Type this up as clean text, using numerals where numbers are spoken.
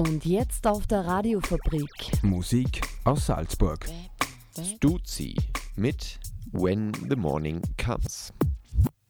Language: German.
Und jetzt auf der Radiofabrik. Musik aus Salzburg. Stuzi mit When the Morning Comes.